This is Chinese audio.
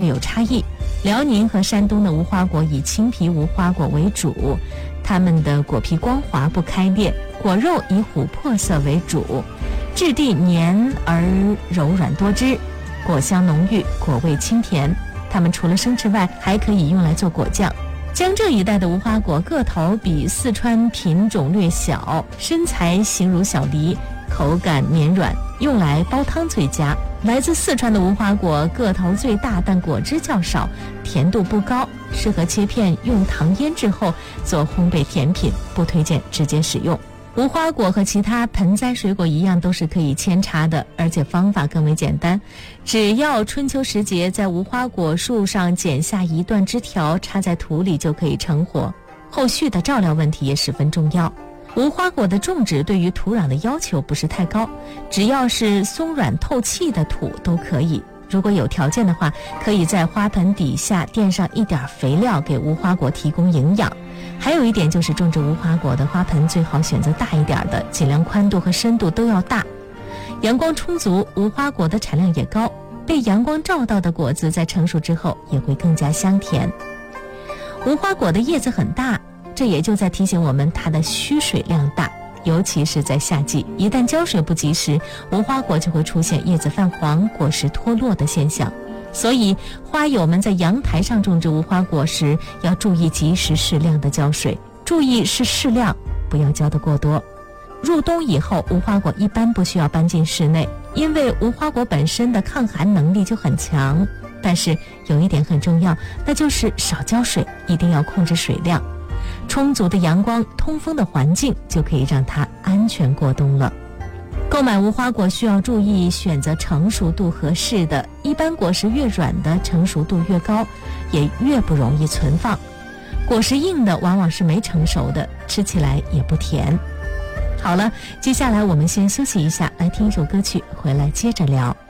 有差异。辽宁和山东的无花果以青皮无花果为主，它们的果皮光滑不开裂，果肉以琥珀色为主，质地黏而柔软多汁，果香浓郁，果味清甜。它们除了生吃外，还可以用来做果酱。江浙一带的无花果个头比四川品种略小，身材形如小梨，口感绵软，用来煲汤最佳。来自四川的无花果个头最大，但果汁较少，甜度不高，适合切片用糖腌制后做烘焙甜品，不推荐直接使用。无花果和其他盆栽水果一样，都是可以扦插的，而且方法更为简单。只要春秋时节在无花果树上剪下一段枝条，插在土里就可以成活。后续的照料问题也十分重要。无花果的种植对于土壤的要求不是太高，只要是松软透气的土都可以。如果有条件的话，可以在花盆底下垫上一点肥料，给无花果提供营养。还有一点就是种植无花果的花盆最好选择大一点的，尽量宽度和深度都要大。阳光充足，无花果的产量也高，被阳光照到的果子在成熟之后也会更加香甜。无花果的叶子很大，这也就在提醒我们它的需水量大，尤其是在夏季，一旦浇水不及时，无花果就会出现叶子泛黄、果实脱落的现象。所以花友们在阳台上种植无花果时，要注意及时适量的浇水，注意是适量，不要浇得过多。入冬以后，无花果一般不需要搬进室内，因为无花果本身的抗寒能力就很强。但是有一点很重要，那就是少浇水，一定要控制水量。充足的阳光、通风的环境就可以让它安全过冬了。购买无花果需要注意选择成熟度合适的，一般果实越软的成熟度越高，也越不容易存放。果实硬的往往是没成熟的，吃起来也不甜。好了，接下来我们先休息一下，来听一首歌曲，回来接着聊。